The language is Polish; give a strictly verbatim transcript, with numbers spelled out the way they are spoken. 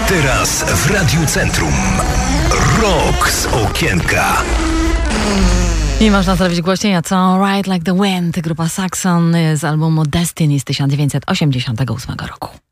Teraz w Radiu Centrum. Rok z okienka. Nie można zrobić głośniej, co Ride Like the Wind, grupa Saxon z albumu Destiny z tysiąc dziewięćset osiemdziesiątego ósmego roku.